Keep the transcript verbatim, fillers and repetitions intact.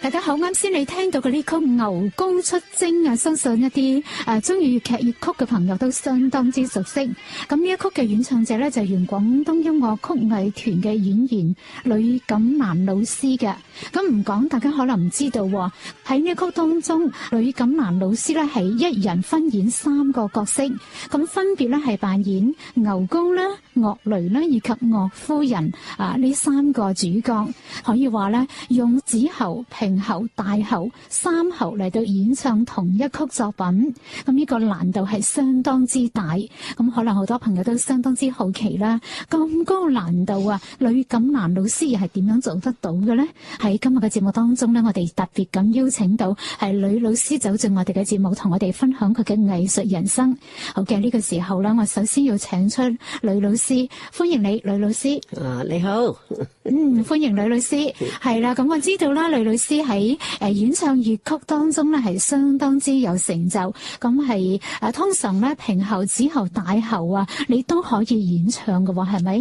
大家好，啱先你聽到嘅呢曲《牛高出征》啊，相信一啲誒中意粵劇粵曲嘅朋友都相當之熟悉。咁呢一曲嘅演唱者咧就係原廣東音樂曲藝團嘅演員呂錦蘭老師嘅。咁唔講，大家可能唔知道喎。喺呢一曲當中，呂錦蘭老師咧係一人分演三個角色，咁分別咧係扮演牛高啦、岳雷啦以及岳夫人啊呢三個主角，可以話咧用子喉、平喉、大喉三喉嚟到演唱同一曲作品，咁呢個難度係相當之大。咁可能好多朋友都相當之好奇啦，咁高難度啊，呂錦蘭老師又係點樣做得到嘅呢？喺今日嘅節目當中呢，我哋特別咁邀請到係呂老師走進我哋嘅節目，同我哋分享佢嘅藝術人生。好嘅，呢個時候呢，我首先要請出呂老師，歡迎你，呂老師。 啊，你好。 嗯，歡迎呂老師。係啦，咁我知道啦，呂老師喺誒演唱粵曲當中咧係相當之有成就，咁係誒通常咧平喉、子喉、大喉啊，你都可以演唱嘅喎，係咪？